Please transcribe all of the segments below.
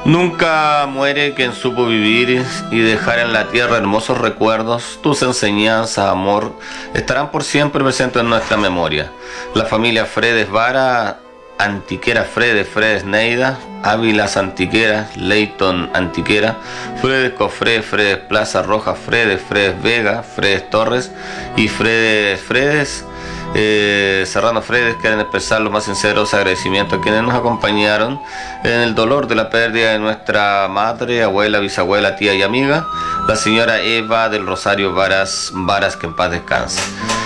Nunca muere quien supo vivir y dejar en la tierra hermosos recuerdos. Tus enseñanzas, amor, estarán por siempre presentes en nuestra memoria. La familia Fredes Vara, Antiquera Fredes, Fredes Neida, Ávilas Antiquera, Leighton Antiquera, Fredes Cofré, Fredes Plaza Roja, Fredes, Fredes Vega, Fredes Torres y Fredes Serrano Fredes. Quieren expresar los más sinceros agradecimientos a quienes nos acompañaron en el dolor de la pérdida de nuestra madre, abuela, bisabuela, tía y amiga, la señora Eva del Rosario Varas, que en paz descanse.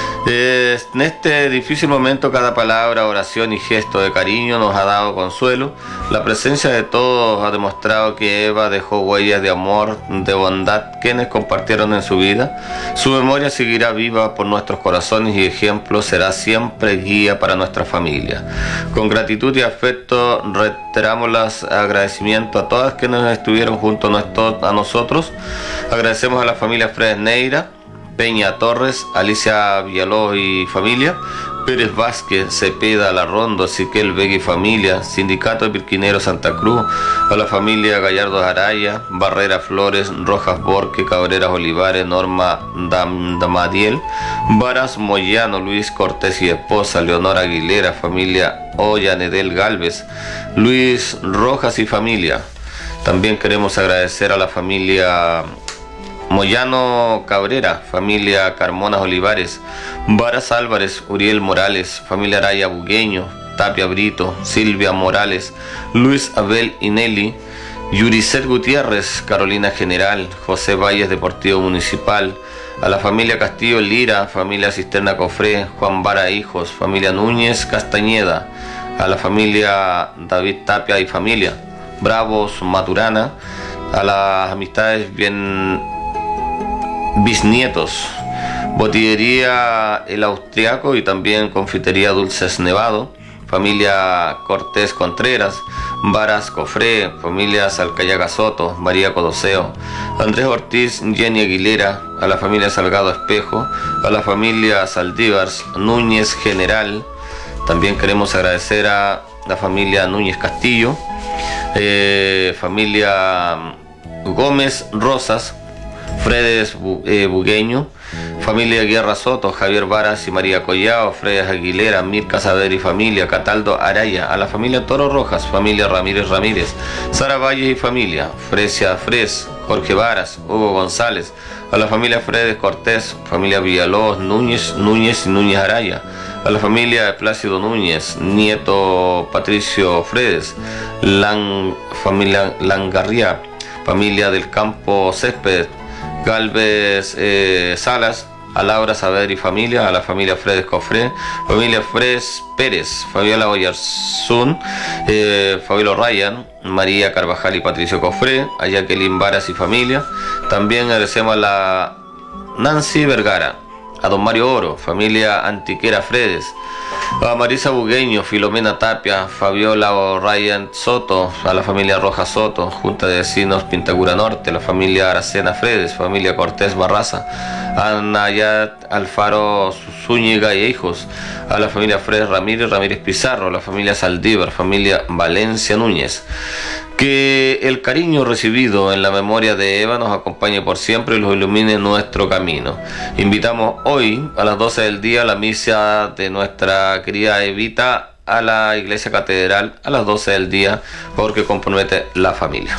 En este difícil momento cada palabra, oración y gesto de cariño nos ha dado consuelo. La presencia de todos ha demostrado que Eva dejó huellas de amor, de bondad, quienes compartieron en su vida. Su memoria seguirá viva por nuestros corazones y ejemplo será siempre guía para nuestra familia. Con gratitud y afecto reiteramos los agradecimientos a todas quienes estuvieron junto a nosotros. Agradecemos a la familia Fredes Neira, Peña Torres, Alicia Villalobos y familia, Pérez Vázquez, Cepeda, Larrondo, Siquel Vega y familia, Sindicato de Pirquineros Santa Cruz, a la familia Gallardo Araya, Barrera Flores, Rojas Borque, Cabreras Olivares, Norma Damadiel, Varas Moyano, Luis Cortés y esposa, Leonora Aguilera, familia Ollanedel Galvez, Luis Rojas y familia. También queremos agradecer a la familia Moyano Cabrera, familia Carmona Olivares, Varas Álvarez, Uriel Morales, familia Araya Bugueño, Tapia Brito, Silvia Morales, Luis Abel Inelli, Yuricet Gutiérrez, Carolina General, José Valles Deportivo Municipal, a la familia Castillo Lira, familia Cisterna Cofré, Juan Vara Hijos, familia Núñez Castañeda, a la familia David Tapia y familia, Bravos Maturana, a las amistades bisnietos, Botillería El Austriaco y también Confitería Dulces Nevado, familia Cortés Contreras, Varas Cofré, familia Salcayaga Soto, María Codoseo, Andrés Ortiz, Jenny Aguilera, a la familia Salgado Espejo, a la familia Saldívars, Núñez General. También queremos agradecer a la familia Núñez Castillo, familia Gómez Rosas, Fredes Bugueño, familia Guerra Soto, Javier Varas y María Collao, Fredes Aguilera, Mirka Saber y familia, Cataldo Araya, a la familia Toro Rojas, familia Ramírez Ramírez, Sara Valles y familia, Fresia Fres, Jorge Varas, Hugo González, a la familia Fredes Cortés, familia Villalobos, Núñez y Núñez Araya, a la familia Plácido Núñez, nieto Patricio Fredes, familia Langarría, familia del Campo Césped, Galvez Salas, a Laura Saavedra y familia, a la familia Fredes Cofré, familia Fres Pérez, Fabiola Oyarzún, Fabiola Ryan, María Carvajal y Patricio Cofré, a Jacqueline Varas y familia. También agradecemos a la Nancy Vergara, a don Mario Oro, familia Antiquera Fredes, a Marisa Bugueño, Filomena Tapia, Fabiola O'Ryan Soto, a la familia Rojas Soto, Junta de Vecinos Pintagura Norte, la familia Aracena Fredes, familia Cortés Barraza, a Nayat Alfaro Zúñiga y hijos, a la familia Fredes Ramírez Pizarro, la familia Saldívar, familia Valencia Núñez. Que el cariño recibido en la memoria de Eva nos acompañe por siempre y los ilumine en nuestro camino. Invitamos hoy a las 12 del día a la misa de nuestra querida Evita a la Iglesia Catedral a las 12 del día, porque compromete la familia.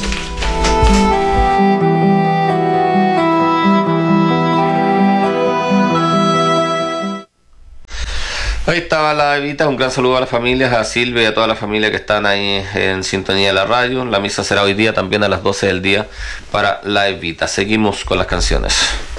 Ahí estaba la Evita, un gran saludo a las familias, a Silvia y a toda la familia que están ahí en sintonía de la radio. La misa será hoy día también a las 12 del día para la Evita. Seguimos con las canciones.